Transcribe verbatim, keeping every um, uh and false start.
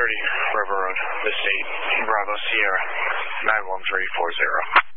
thirty River Road, the state, Bravo Sierra, nine one three four zero.